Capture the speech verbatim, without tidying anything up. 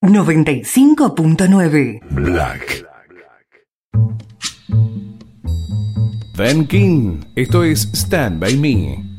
noventa y cinco punto nueve. Black. Ben King, esto es Stand By Me.